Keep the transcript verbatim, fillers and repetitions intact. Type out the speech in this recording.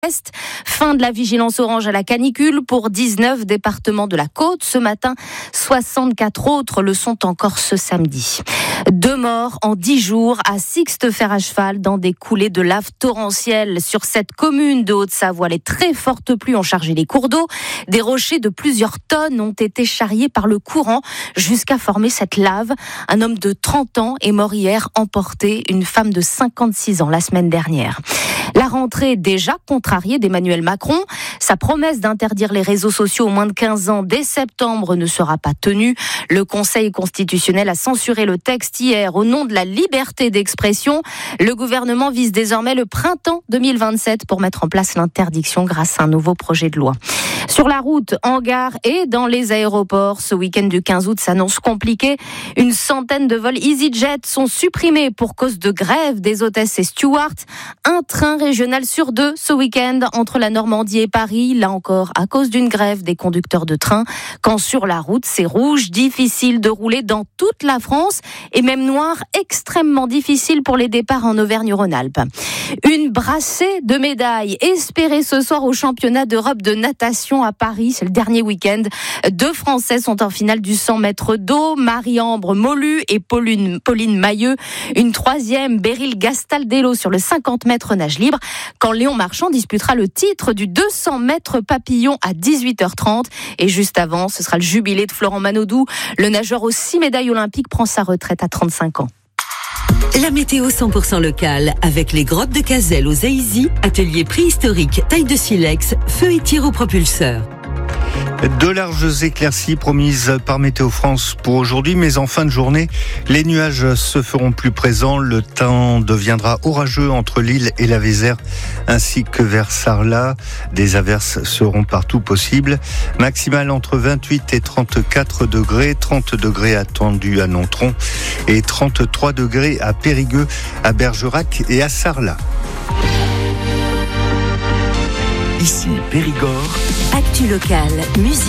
Est. Fin de la vigilance orange à la canicule pour dix-neuf départements de la côte. Ce matin, soixante-quatre autres le sont encore ce samedi. Deux morts en dix jours à Sixte-Fer à cheval dans des coulées de lave torrentielles. Sur cette commune de Haute-Savoie, les très fortes pluies ont chargé les cours d'eau. Des rochers de plusieurs tonnes ont été charriés par le courant jusqu'à former cette lave. Un homme de trente ans est mort hier, emporté une femme de cinquante-six ans la semaine dernière. La rentrée déjà contrariée d'Emmanuel Macron. Sa promesse d'interdire les réseaux sociaux aux moins de quinze ans dès septembre ne sera pas tenue. Le Conseil constitutionnel a censuré le texte hier au nom de la liberté d'expression. Le gouvernement vise désormais le printemps deux mille vingt-sept pour mettre en place l'interdiction grâce à un nouveau projet de loi. Sur la route, en gare et dans les aéroports, ce week-end du quinze août s'annonce compliqué. Une centaine de vols EasyJet sont supprimés pour cause de grève des hôtesses et stewards. Un train régional sur deux ce week-end entre la Normandie et Paris, là encore à cause d'une grève des conducteurs de train. Quand sur la route, c'est rouge, difficile de rouler dans toute la France et même noir, extrêmement difficile pour les départs en Auvergne-Rhône-Alpes. Une brassée de médailles espérée ce soir au championnat d'Europe de natation à Paris. C'est le dernier week-end. Deux Français sont en finale du cent mètres d'eau. Marie-Ambre Molu et Pauline, Pauline Mailleux. Une troisième, Beryl Gastaldello sur le cinquante mètres nage libre. Quand Léon Marchand disputera le titre du deux cents mètres papillon à dix-huit heures trente. Et juste avant, ce sera le jubilé de Florent Manodou. Le nageur aux six médailles olympiques prend sa retraite à trente-cinq ans. La météo cent pour cent locale avec les grottes de Cazelles aux Aïzy, atelier préhistorique, taille de silex, feu et tir au propulseur. De larges éclaircies promises par Météo France pour aujourd'hui, mais en fin de journée, les nuages se feront plus présents. Le temps deviendra orageux entre l'île et la Vézère, ainsi que vers Sarlat. Des averses seront partout possibles. Maximale entre vingt-huit et trente-quatre degrés, trente degrés attendus à Nontron et trente-trois degrés à Périgueux, à Bergerac et à Sarlat. Ici Périgord. Actu locale, musique.